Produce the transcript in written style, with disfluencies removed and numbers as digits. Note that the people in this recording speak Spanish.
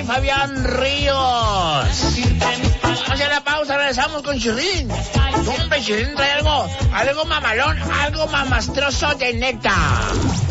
y Fabián Ríos. Vamos a la pausa, regresamos con Chirrín. Hombre, Chirrín trae algo mamalón, algo mamastroso de neta.